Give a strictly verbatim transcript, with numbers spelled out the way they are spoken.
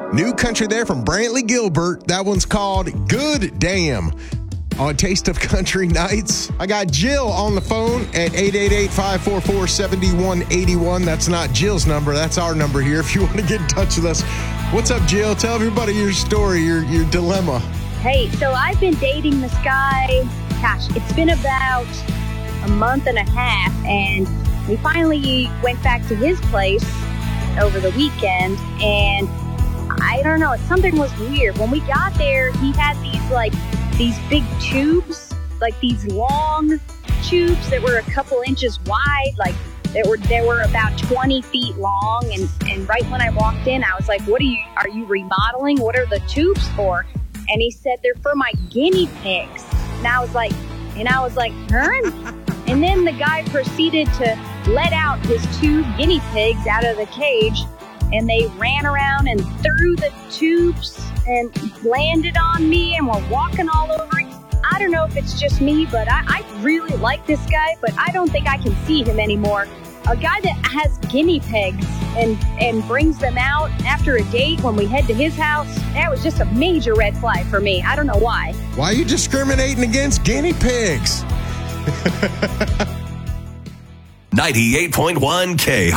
New country there from Brantley Gilbert. That one's called Good Damn. On Taste of Country Nights, I got Jill on the phone at eight eight eight, five four four, seven one eight one. That's not Jill's number. That's our number here if you want to get in touch with us. What's up, Jill? Tell everybody your story, your, your dilemma. Hey, so I've been dating this guy, gosh, it's been about a month and a half, and we finally went back to his place over the weekend, and I don't know, something was weird. When we got there, he had these, like, these big tubes, like these long tubes that were a couple inches wide, like they were they were about twenty feet long. And, and right when I walked in, I was like, "What are you? Are you remodeling? What are the tubes for?" And he said, "They're for my guinea pigs." And I was like, and I was like, "Huh?" And then the guy proceeded to let out his two guinea pigs out of the cage, and they ran around and threw the tubes and landed on me and were walking all over. I don't know if it's just me, but I, I really like this guy, but I don't think I can see him anymore. A guy that has guinea pigs and, and brings them out after a date when we head to his house, that was just a major red flag for me. I don't know why. Why are you discriminating against guinea pigs? ninety-eight point one K